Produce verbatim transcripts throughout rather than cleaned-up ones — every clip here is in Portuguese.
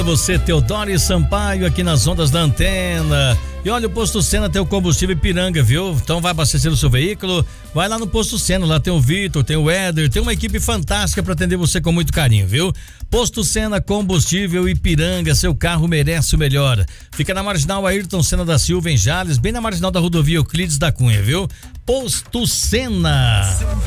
Você, Teodoro Sampaio, aqui nas ondas da Antena. E olha, o Posto Sena tem o combustível Ipiranga, viu? Então vai abastecer o seu veículo, vai lá no Posto Sena, lá tem o Vitor, tem o Éder, tem uma equipe fantástica para atender você com muito carinho, viu? Posto Sena, combustível Ipiranga, seu carro merece o melhor. Fica na Marginal Ayrton Senna da Silva, em Jales, bem na marginal da rodovia Euclides da Cunha, viu? Posto Sena.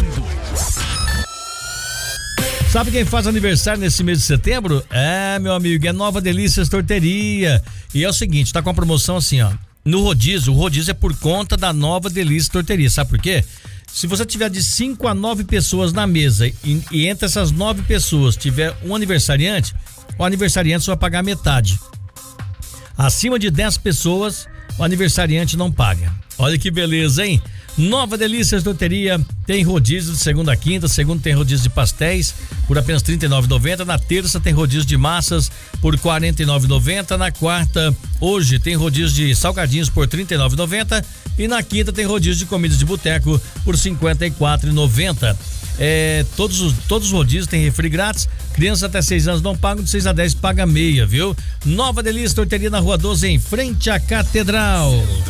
Sabe quem faz aniversário nesse mês de setembro? É, meu amigo, é Nova Delícias Torteria. E é o seguinte, tá com a promoção assim, ó. No rodízio, o rodízio é por conta da Nova Delícias Torteria. Sabe por quê? Se você tiver de cinco a nove pessoas na mesa e, e entre essas nove pessoas tiver um aniversariante, o aniversariante só vai pagar metade. Acima de dez pessoas, o aniversariante não paga. Olha que beleza, hein? Nova Delícias Torteria tem rodízio de segunda a quinta, segunda tem rodízio de pastéis por apenas trinta e nove reais e noventa centavos, na terça tem rodízio de massas por quarenta e nove reais e noventa centavos, na quarta, hoje tem rodízio de salgadinhos por trinta e nove reais e noventa centavos e na quinta tem rodízio de comidas de boteco por cinquenta e quatro reais e noventa centavos. É, todos os, todos os rodízios tem refri grátis, crianças até seis anos não pagam, de seis a dez paga meia, viu? Nova Delícia Torteria na Rua doze, em frente à Catedral.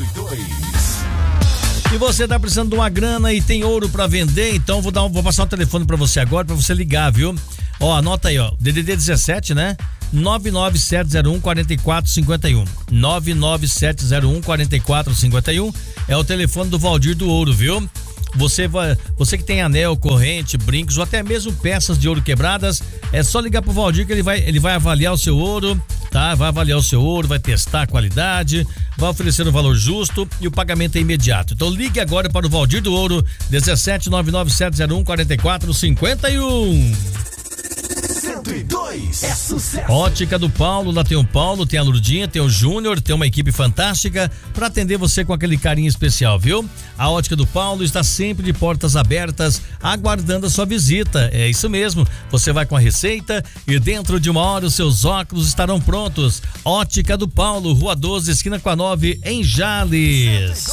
E você tá precisando de uma grana e tem ouro pra vender, então vou dar um, vou passar um telefone pra você agora, pra você ligar, viu? Ó, anota aí, ó, D D D dezessete, né? nove nove sete zero um quatro quatro cinco um. nove nove sete zero um quatro quatro cinco um é o telefone do Valdir do Ouro, viu? Você vai, você que tem anel, corrente, brincos ou até mesmo peças de ouro quebradas, é só ligar pro Valdir que ele vai, ele vai avaliar o seu ouro, tá? Vai avaliar o seu ouro, vai testar a qualidade, vai oferecer um valor justo e o pagamento é imediato. Então ligue agora para o Valdir do Ouro, dezessete nove nove sete zero um quatro quatro cinco um. cento e dois é sucesso. Ótica do Paulo, lá tem o Paulo, tem a Lurdinha, tem o Júnior, tem uma equipe fantástica para atender você com aquele carinho especial, viu? A Ótica do Paulo está sempre de portas abertas, aguardando a sua visita. É isso mesmo, você vai com a receita e dentro de uma hora os seus óculos estarão prontos. Ótica do Paulo, Rua doze, esquina com a nove, em Jales.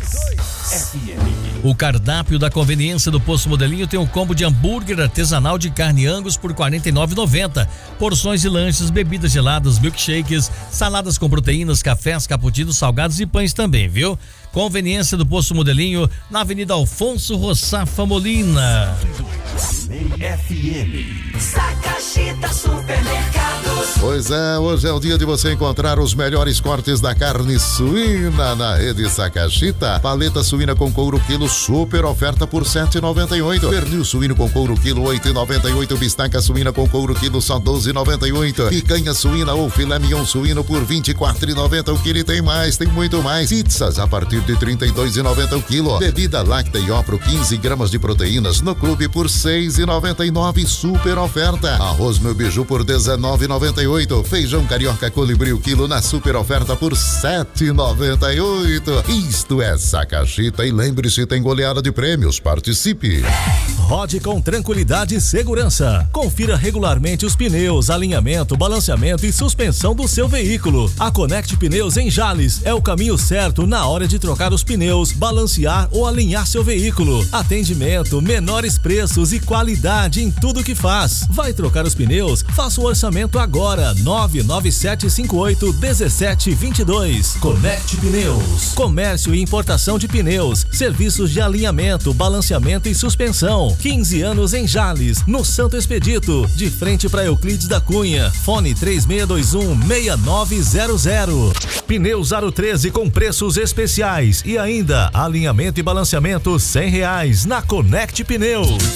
O cardápio da conveniência do Posto Modelinho tem um combo de hambúrguer artesanal de carne Angus por quarenta e nove reais e noventa centavos. Porções de lanches, bebidas geladas, milkshakes, saladas com proteínas, cafés, cappuccinos, salgados e pães também, viu? Conveniência do Posto Modelinho, na Avenida Alfonso Roçafa Molina. F M. Sakashita Supermercados. Pois é, hoje é o dia de você encontrar os melhores cortes da carne suína na rede Sakashita. Paleta suína com couro quilo, super oferta por sete reais e noventa e oito centavos. Pernil suíno com couro quilo, oito reais e noventa e oito centavos. Bisteca suína com couro quilo, só doze reais e noventa e oito centavos. Picanha suína ou filé mignon suíno por vinte e quatro reais e noventa centavos. O quilo tem mais, tem muito mais. Pizzas a partir de trinta e dois reais e noventa centavos o quilo. Bebida láctea e Opro, quinze gramas de proteínas no clube por seis reais e noventa e nove centavos. Super oferta. Arroz meu biju por dezenove reais e noventa e oito centavos. Feijão carioca colibri o quilo na super oferta por sete reais e noventa e oito centavos. Isto é Sakashita e lembre-se, tem goleada de prêmios. Participe. Rode com tranquilidade e segurança. Confira regularmente os pneus, alinhamento, balanceamento e suspensão do seu veículo. A Connect Pneus em Jales é o caminho certo na hora de trocar os pneus, balancear ou alinhar seu veículo. Atendimento, menores preços e qualidade em tudo que faz. Vai trocar os pneus? Faça o orçamento agora. nove nove sete cinco oito um sete dois dois. Connect Pneus. Comércio e importação de pneus, serviços de alinhamento, balanceamento e suspensão. quinze anos em Jales, no Santo Expedito, de frente para Euclides da Cunha. Fone três seis dois um, seis nove zero zero. Pneus Aro treze com preços especiais e ainda alinhamento e balanceamento cem reais na Connect Pneus.